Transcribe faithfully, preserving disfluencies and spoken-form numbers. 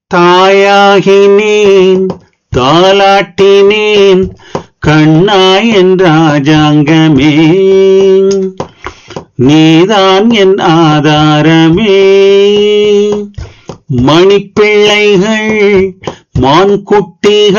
தாயாகினேன் தாலாட்டினேன் கண்ணாய் என் ராஜாங்கமே, நீதான் என் ஆதாரமே. மணிப்பிள்ளைகள் மான்குட்டிகள்